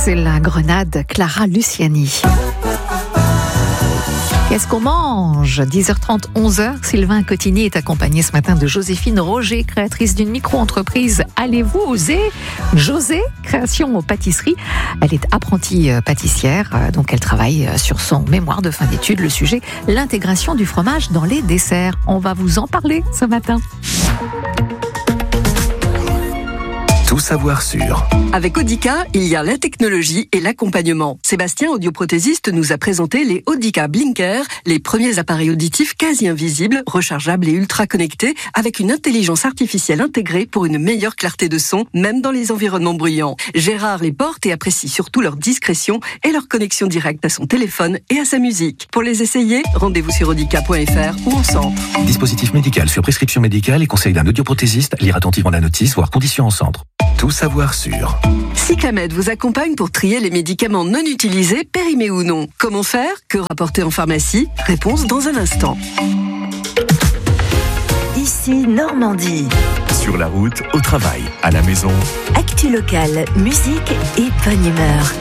c'est la Grenade Clara Luciani. Qu'est-ce qu'on mange ? 10h30, 11h, Sylvain Cotigny est accompagné ce matin de Joséphine Roger, créatrice d'une micro-entreprise Allez-vous oser ? José, création aux pâtisseries. Elle est apprentie pâtissière, donc elle travaille sur son mémoire de fin d'études. Le sujet, l'intégration du fromage dans les desserts. On va vous en parler ce matin. Tout savoir sur. Avec Audica, il y a la technologie et l'accompagnement. Sébastien, audioprothésiste, nous a présenté les Audica Blinker, les premiers appareils auditifs quasi invisibles, rechargeables et ultra connectés, avec une intelligence artificielle intégrée pour une meilleure clarté de son, même dans les environnements bruyants. Gérard les porte et apprécie surtout leur discrétion et leur connexion directe à son téléphone et à sa musique. Pour les essayer, rendez-vous sur audica.fr ou en centre. Dispositif médical sur prescription médicale et conseil d'un audioprothésiste. Lire attentivement la notice, voire conditions en centre. Tout savoir sur. Cyclamed vous accompagne pour trier les médicaments non utilisés, périmés ou non. Comment faire ? Que rapporter en pharmacie ? Réponse dans un instant. Ici Normandie. Sur la route, au travail, à la maison. Actu locale, musique et bonne humeur.